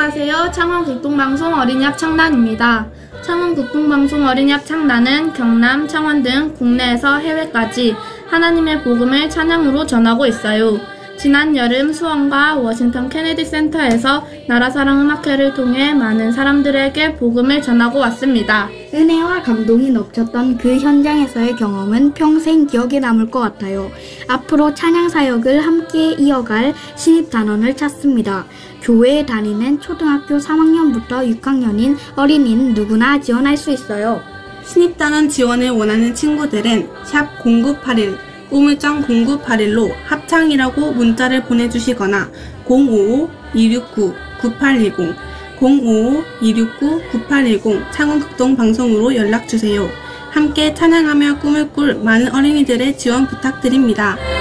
안녕하세요. 창원극동방송 어린이 합창단입니다. 창원극동방송 어린이 합창단은 경남, 창원 등 국내에서 해외까지 하나님의 복음을 찬양으로 전하고 있어요. 지난 여름 수원과 워싱턴 케네디 센터에서 나라사랑음악회를 통해 많은 사람들에게 복음을 전하고 왔습니다. 은혜와 감동이 넘쳤던 그 현장에서의 경험은 평생 기억에 남을 것 같아요. 앞으로 찬양 사역을 함께 이어갈 신입단원을 찾습니다. 교회에 다니는 초등학교 3학년부터 6학년인 어린이는 누구나 지원할 수 있어요. 신입단원 지원을 원하는 친구들은 샵 0981 우물정 0981로 합창이라고 문자를 보내주시거나 055-269-9810 055-269-9810 창원극동방송으로 연락주세요. 함께 찬양하며 꿈을 꿀 많은 어린이들의 지원 부탁드립니다.